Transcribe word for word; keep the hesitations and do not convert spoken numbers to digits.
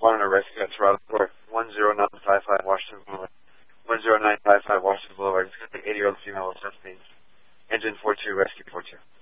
responding to rescue at Toronto Port, one zero nine five five Washington Boulevard. one zero nine five five Washington Boulevard. It's got the eighty-year-old female with chest pains. Engine four two, rescue four two.